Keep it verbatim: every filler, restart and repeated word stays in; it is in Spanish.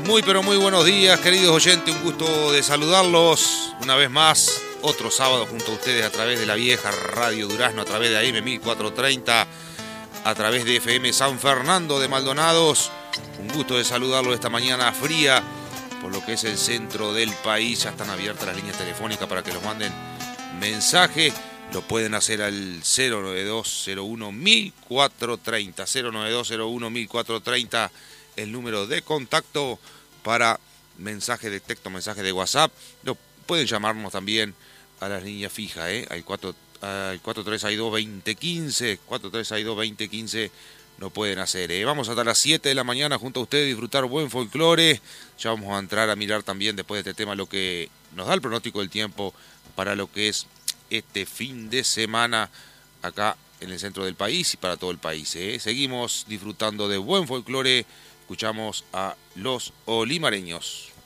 Muy pero muy buenos días, queridos oyentes, un gusto de saludarlos una vez más, otro sábado junto a ustedes a través de la vieja Radio Durazno, a través de A M mil cuatrocientos treinta, a través de F M San Fernando de Maldonados. Un gusto de saludarlos esta mañana fría, por lo que es el centro del país. Ya están abiertas las líneas telefónicas para que los manden mensaje. Lo pueden hacer al cero nueve dos cero uno mil cuatrocientos treinta, cero nueve dos cero uno mil cuatrocientos treinta, el número de contacto para mensaje de texto, mensaje de WhatsApp. Lo, pueden llamarnos también a las líneas fijas, ¿eh? al, cuatro, al cuatro tres seis dos, dos cero uno cinco, cuatro tres seis dos, dos cero uno cinco, lo pueden hacer. ¿eh? Vamos hasta las siete de la mañana junto a ustedes, disfrutar buen folclore. Ya vamos a entrar a mirar también después de este tema lo que nos da el pronóstico del tiempo para lo que es este fin de semana acá en el centro del país y para todo el país. ¿eh? Seguimos disfrutando de buen folclore. Escuchamos a los olimareños.